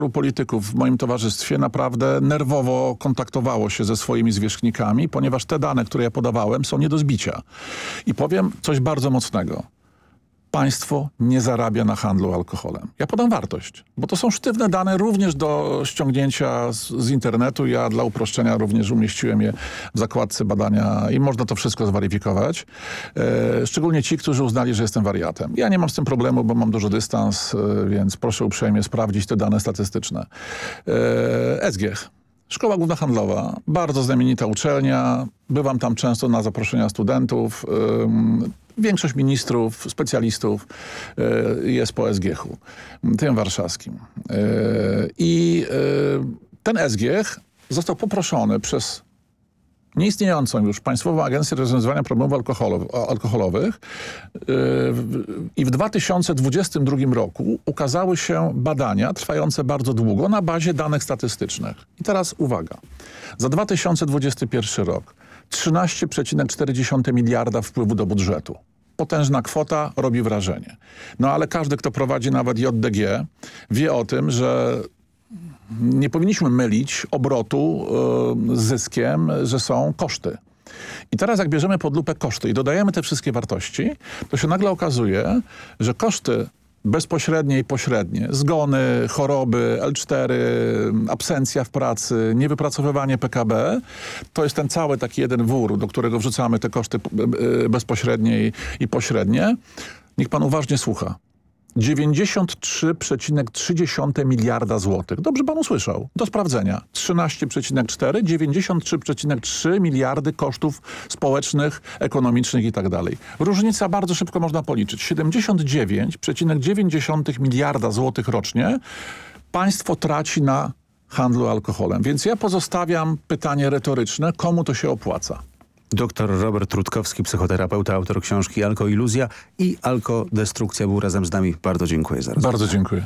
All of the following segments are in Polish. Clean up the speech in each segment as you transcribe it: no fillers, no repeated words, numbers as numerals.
polityków w moim towarzystwie naprawdę nerwowo kontaktowało się ze swoimi zwierzchnikami, ponieważ te dane, które ja podawałem, są nie do zbicia. I powiem coś bardzo mocnego. Państwo nie zarabia na handlu alkoholem. Ja podam wartość, bo to są sztywne dane również do ściągnięcia z internetu. Ja dla uproszczenia również umieściłem je w zakładce badania i można to wszystko zweryfikować. Szczególnie ci, którzy uznali, że jestem wariatem. Ja nie mam z tym problemu, bo mam duży dystans, więc proszę uprzejmie sprawdzić te dane statystyczne. SGH. Szkoła Główna Handlowa, bardzo znamienita uczelnia. Bywam tam często na zaproszenia studentów. Większość ministrów, specjalistów jest po SGH-u, tym warszawskim. I ten SGH został poproszony przez nieistniejącą już Państwową Agencję Rozwiązywania Problemów Alkoholowych i w 2022 roku ukazały się badania trwające bardzo długo na bazie danych statystycznych. I teraz uwaga. Za 2021 rok 13,4 miliarda wpływu do budżetu. Potężna kwota, robi wrażenie. No ale każdy, kto prowadzi nawet JDG, wie o tym, że nie powinniśmy mylić obrotu z zyskiem, że są koszty. I teraz jak bierzemy pod lupę koszty i dodajemy te wszystkie wartości, to się nagle okazuje, że koszty bezpośrednie i pośrednie, zgony, choroby, L4, absencja w pracy, niewypracowywanie PKB, to jest ten cały taki jeden wór, do którego wrzucamy te koszty bezpośrednie i pośrednie. Niech pan uważnie słucha. 93,3 miliarda złotych. Dobrze pan usłyszał. Do sprawdzenia. 13,4, 93,3 miliardy kosztów społecznych, ekonomicznych i tak dalej. Różnica bardzo szybko można policzyć. 79,9 miliarda złotych rocznie państwo traci na handlu alkoholem. Więc ja pozostawiam pytanie retoryczne, komu to się opłaca? Doktor Robert Rutkowski, psychoterapeuta, autor książki Alkoiluzja i Alkodestrukcja był razem z nami. Bardzo dziękuję za rozmowę. Bardzo dziękuję.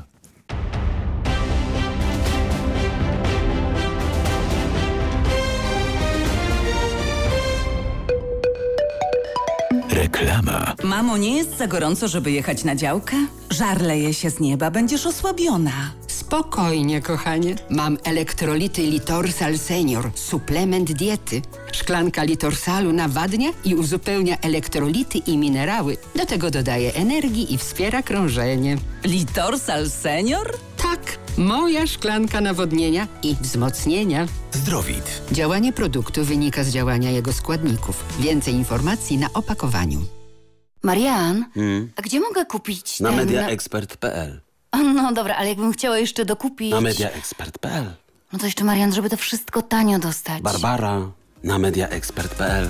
Reklama. Mamo, nie jest za gorąco, żeby jechać na działkę? Żar leje się z nieba, będziesz osłabiona. Spokojnie, kochanie. Mam elektrolity Litorsal Senior, suplement diety. Szklanka Litorsalu nawadnia i uzupełnia elektrolity i minerały. Do tego dodaje energii i wspiera krążenie. Litorsal Senior? Tak, moja szklanka nawodnienia i wzmocnienia. Zdrowit. Działanie produktu wynika z działania jego składników. Więcej informacji na opakowaniu. Marian, a gdzie mogę kupić Na ten... mediaexpert.pl. No dobra, ale jakbym chciała jeszcze dokupić... Na mediaexpert.pl. No to jeszcze, Marian, żeby to wszystko tanio dostać. Barbara na mediaexpert.pl.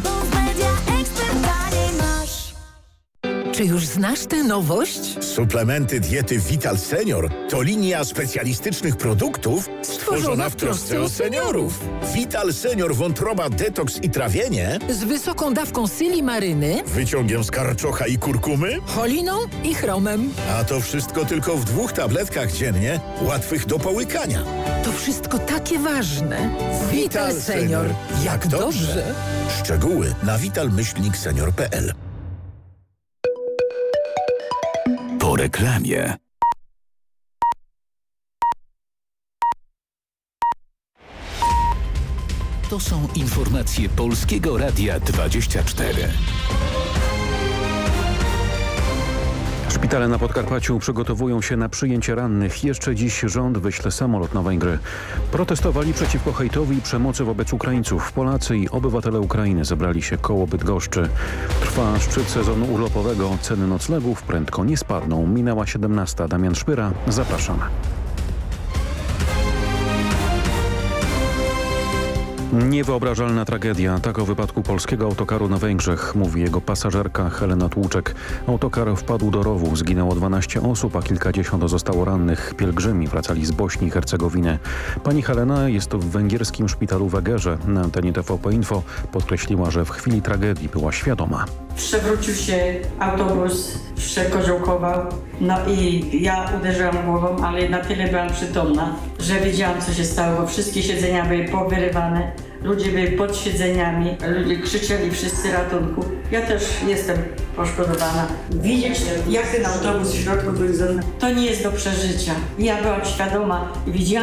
Czy już znasz tę nowość? Suplementy diety Vital Senior to linia specjalistycznych produktów stworzona w trosce o seniorów. Vital Senior wątroba, detoks i trawienie Z wysoką dawką silimaryny, wyciągiem z karczocha i kurkumy, choliną i chromem. a to wszystko tylko w 2 tabletkach dziennie, łatwych do połykania. To wszystko takie ważne. Vital Senior. Jak dobrze. Szczegóły na vital-senior.pl. Po reklamie. To są informacje Polskiego Radia 24. Szpitale na Podkarpaciu przygotowują się na przyjęcie rannych. Jeszcze dziś rząd wyśle samolot na Węgry. Protestowali przeciwko hejtowi i przemocy wobec Ukraińców. Polacy i obywatele Ukrainy zebrali się koło Bydgoszczy. Trwa szczyt sezonu urlopowego. Ceny noclegów prędko nie spadną. Minęła 17. Damian Szpyra. Zapraszam. Niewyobrażalna tragedia. Tak o wypadku polskiego autokaru na Węgrzech mówi jego pasażerka Helena Tłuczek. Autokar wpadł do rowu. Zginęło 12 osób, a kilkadziesiąt zostało rannych. Pielgrzymi wracali z Bośni i Hercegowiny. Pani Helena jest w węgierskim szpitalu w Egerze. Na antenie TVP Info podkreśliła, że w chwili tragedii była świadoma. Przewrócił się autobus, przekoziołkował, no i ja uderzyłam głową, ale na tyle byłam przytomna, że wiedziałam, co się stało, bo wszystkie siedzenia były powyrywane, ludzie byli pod siedzeniami, ludzie krzyczeli wszyscy ratunku. Ja też jestem poszkodowana. Widzieć, jak ten autobus w środku był, to nie jest do przeżycia. Ja byłam świadoma i widziałam,